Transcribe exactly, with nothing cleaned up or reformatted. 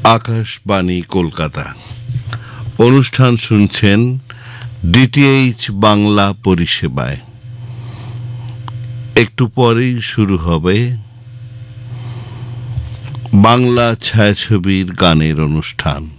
আকাশবাণী কলকাতা। অনুষ্ঠান শুনছেন ডিটিএইচ বাংলা পরিষেবায়। একটু পরেই শুরু হবে বাংলা ছায়াছবির গানের অনুষ্ঠান।